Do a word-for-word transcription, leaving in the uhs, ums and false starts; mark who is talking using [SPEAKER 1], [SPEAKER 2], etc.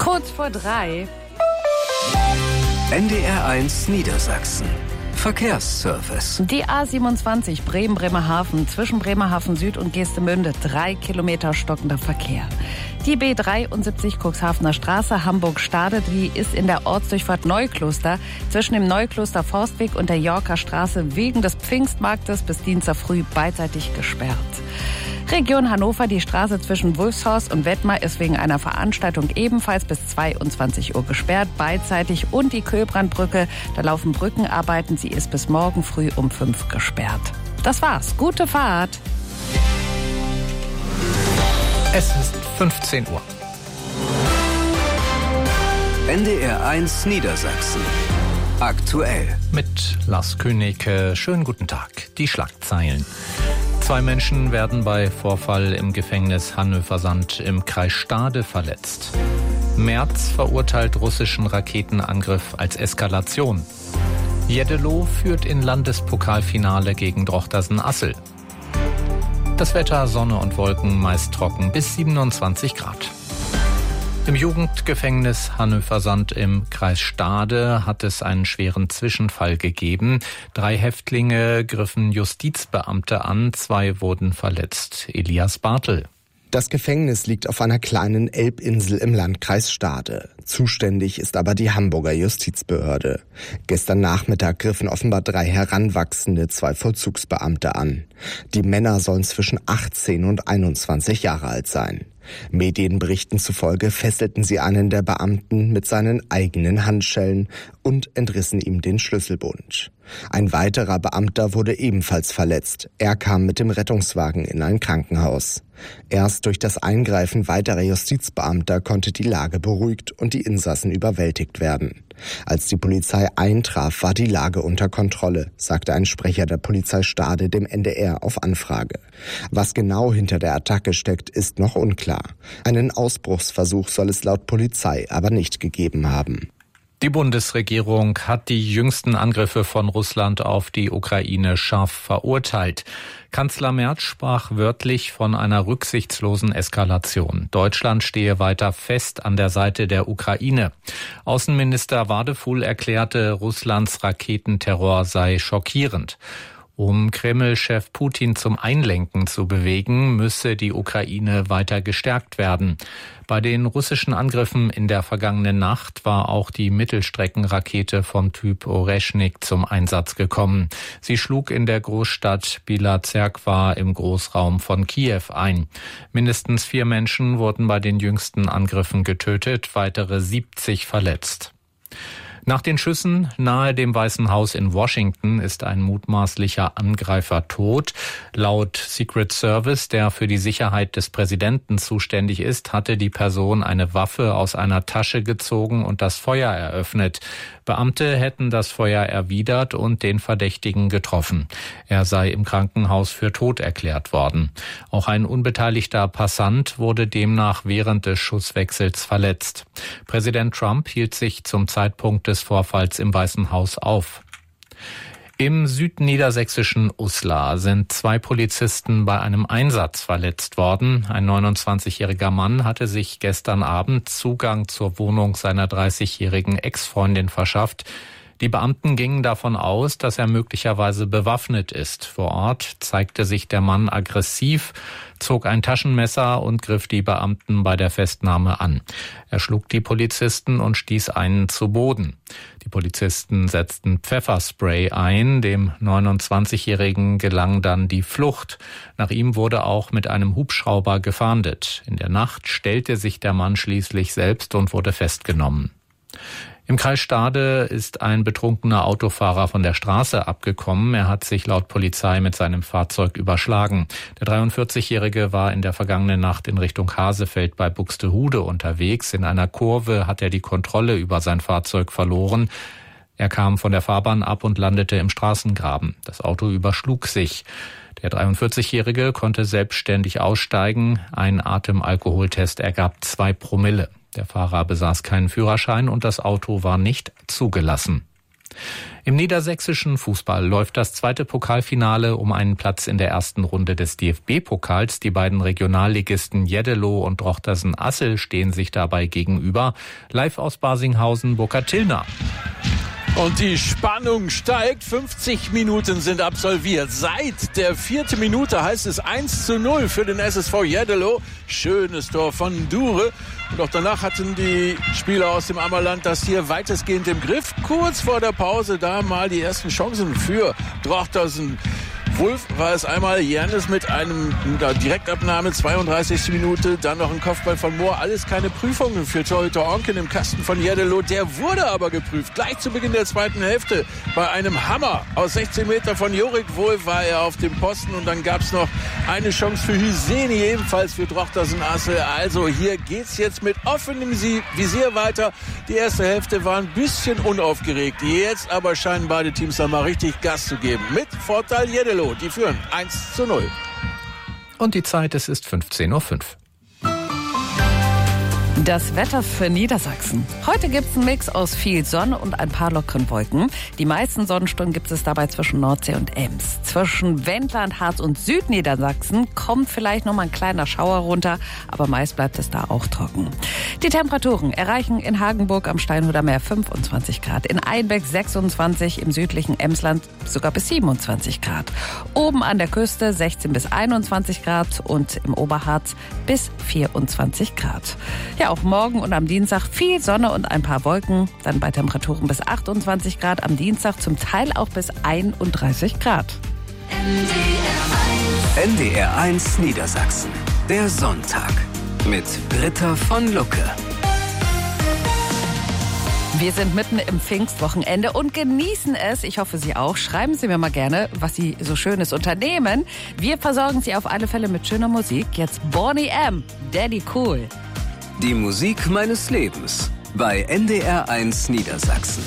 [SPEAKER 1] Kurz vor drei.
[SPEAKER 2] N D R eins Niedersachsen. Verkehrsservice.
[SPEAKER 1] Die A siebenundzwanzig Bremen-Bremerhaven zwischen Bremerhaven Süd und Geestemünde. Drei Kilometer stockender Verkehr. Die B dreiundsiebzig Cuxhavener Straße Hamburg-Stade, die ist in der Ortsdurchfahrt Neukloster zwischen dem Neukloster Forstweg und der Yorker Straße wegen des Pfingstmarktes bis Dienstag früh beidseitig gesperrt. Region Hannover, die Straße zwischen Wulfshorst und Wettmar ist wegen einer Veranstaltung ebenfalls bis zweiundzwanzig Uhr gesperrt, beidseitig. Und die Köbrandbrücke, da laufen Brückenarbeiten, sie ist bis morgen früh um fünf gesperrt. Das war's. Gute Fahrt.
[SPEAKER 3] Es ist fünfzehn Uhr.
[SPEAKER 2] N D R eins Niedersachsen. Aktuell.
[SPEAKER 3] Mit Lars Königke. Schönen guten Tag. Die Schlagzeilen. Zwei Menschen werden bei Vorfall im Gefängnis Hannover-Sand im Kreis Stade verletzt. Merz verurteilt russischen Raketenangriff als Eskalation. Jeddelo führt in Landespokalfinale gegen Drochtersen-Assel. Das Wetter, Sonne und Wolken, meist trocken bis siebenundzwanzig Grad. Im Jugendgefängnis Hannover-Sand im Kreis Stade hat es einen schweren Zwischenfall gegeben. Drei Häftlinge griffen Justizbeamte an, zwei wurden verletzt. Elias Bartel.
[SPEAKER 4] Das Gefängnis liegt auf einer kleinen Elbinsel im Landkreis Stade. Zuständig ist aber die Hamburger Justizbehörde. Gestern Nachmittag griffen offenbar drei Heranwachsende zwei Vollzugsbeamte an. Die Männer sollen zwischen achtzehn und einundzwanzig Jahre alt sein. Medienberichten zufolge fesselten sie einen der Beamten mit seinen eigenen Handschellen und entrissen ihm den Schlüsselbund. Ein weiterer Beamter wurde ebenfalls verletzt. Er kam mit dem Rettungswagen in ein Krankenhaus. Erst durch das Eingreifen weiterer Justizbeamter konnte die Lage beruhigt und die Insassen überwältigt werden. Als die Polizei eintraf, war die Lage unter Kontrolle, sagte ein Sprecher der Polizei Stade dem N D R auf Anfrage. Was genau hinter der Attacke steckt, ist noch unklar. Einen Ausbruchsversuch soll es laut Polizei aber nicht gegeben haben.
[SPEAKER 3] Die Bundesregierung hat die jüngsten Angriffe von Russland auf die Ukraine scharf verurteilt. Kanzler Merz sprach wörtlich von einer rücksichtslosen Eskalation. Deutschland stehe weiter fest an der Seite der Ukraine. Außenminister Wadefuhl erklärte, Russlands Raketenterror sei schockierend. Um Kreml-Chef Putin zum Einlenken zu bewegen, müsse die Ukraine weiter gestärkt werden. Bei den russischen Angriffen in der vergangenen Nacht war auch die Mittelstreckenrakete vom Typ Oreschnik zum Einsatz gekommen. Sie schlug in der Großstadt Bila-Zerkwa im Großraum von Kiew ein. Mindestens vier Menschen wurden bei den jüngsten Angriffen getötet, weitere siebzig verletzt. Nach den Schüssen nahe dem Weißen Haus in Washington ist ein mutmaßlicher Angreifer tot. Laut Secret Service, der für die Sicherheit des Präsidenten zuständig ist, hatte die Person eine Waffe aus einer Tasche gezogen und das Feuer eröffnet. Beamte hätten das Feuer erwidert und den Verdächtigen getroffen. Er sei im Krankenhaus für tot erklärt worden. Auch ein unbeteiligter Passant wurde demnach während des Schusswechsels verletzt. Präsident Trump hielt sich zum Zeitpunkt des Vorfalls im Weißen Haus auf. Im südniedersächsischen Uslar sind zwei Polizisten bei einem Einsatz verletzt worden. Ein neunundzwanzigjähriger Mann hatte sich gestern Abend Zugang zur Wohnung seiner dreißigjährigen Ex-Freundin verschafft. Die Beamten gingen davon aus, dass er möglicherweise bewaffnet ist. Vor Ort zeigte sich der Mann aggressiv, zog ein Taschenmesser und griff die Beamten bei der Festnahme an. Er schlug die Polizisten und stieß einen zu Boden. Die Polizisten setzten Pfefferspray ein. Dem neunundzwanzigjährigen gelang dann die Flucht. Nach ihm wurde auch mit einem Hubschrauber gefahndet. In der Nacht stellte sich der Mann schließlich selbst und wurde festgenommen. Im Kreis Stade ist ein betrunkener Autofahrer von der Straße abgekommen. Er hat sich laut Polizei mit seinem Fahrzeug überschlagen. Der dreiundvierzigjährige war in der vergangenen Nacht in Richtung Hasefeld bei Buxtehude unterwegs. In einer Kurve hat er die Kontrolle über sein Fahrzeug verloren. Er kam von der Fahrbahn ab und landete im Straßengraben. Das Auto überschlug sich. Der dreiundvierzigjährige konnte selbstständig aussteigen. Ein Atemalkoholtest ergab zwei Promille. Der Fahrer besaß keinen Führerschein und das Auto war nicht zugelassen. Im niedersächsischen Fußball läuft das zweite Pokalfinale um einen Platz in der ersten Runde des D F B-Pokals. Die beiden Regionalligisten Jeddelo und Drochtersen-Assel stehen sich dabei gegenüber. Live aus Barsinghausen, Burkhard Tillner.
[SPEAKER 5] Und die Spannung steigt. fünfzig Minuten sind absolviert. Seit der vierten Minute heißt es eins zu null für den S S V Jeddelo. Schönes Tor von Dure. Und auch danach hatten die Spieler aus dem Ammerland das hier weitestgehend im Griff. Kurz vor der Pause da mal die ersten Chancen für Drochtersen. Wulf war es einmal, Jannis mit einem Direktabnahme, zweiunddreißigste Minute, dann noch ein Kopfball von Mohr. Alles keine Prüfungen für Torhüter Onken im Kasten von Jeddelo. Der wurde aber geprüft. Gleich zu Beginn der zweiten Hälfte bei einem Hammer aus sechzehn Meter von Jorik Wulf war er auf dem Posten. Und dann gab es noch eine Chance für Hüseni, ebenfalls für Drochtersen-Assel. Also hier geht's jetzt mit offenem Visier weiter. Die erste Hälfte war ein bisschen unaufgeregt. Jetzt aber scheinen beide Teams da mal richtig Gas zu geben. Mit Vorteil Jeddelo. Die führen eins zu null.
[SPEAKER 3] Und die Zeit, es ist fünfzehn Uhr fünf.
[SPEAKER 1] Das Wetter für Niedersachsen. Heute gibt es einen Mix aus viel Sonne und ein paar lockeren Wolken. Die meisten Sonnenstunden gibt es dabei zwischen Nordsee und Ems. Zwischen Wendland, Harz und Südniedersachsen kommt vielleicht noch mal ein kleiner Schauer runter, aber meist bleibt es da auch trocken. Die Temperaturen erreichen in Hagenburg am Steinhuder Meer fünfundzwanzig Grad, in Einbeck sechsundzwanzig, im südlichen Emsland sogar bis siebenundzwanzig Grad. Oben an der Küste sechzehn bis einundzwanzig Grad und im Oberharz bis vierundzwanzig Grad. Ja, auch morgen und am Dienstag viel Sonne und ein paar Wolken. Dann bei Temperaturen bis achtundzwanzig Grad. Am Dienstag zum Teil auch bis einunddreißig Grad.
[SPEAKER 2] N D R eins Niedersachsen. Der Sonntag. Mit Britta von Lucke.
[SPEAKER 1] Wir sind mitten im Pfingstwochenende und genießen es. Ich hoffe, Sie auch. Schreiben Sie mir mal gerne, was Sie so Schönes unternehmen. Wir versorgen Sie auf alle Fälle mit schöner Musik. Jetzt Boney M. Daddy Cool.
[SPEAKER 2] Die Musik meines Lebens bei N D R eins Niedersachsen.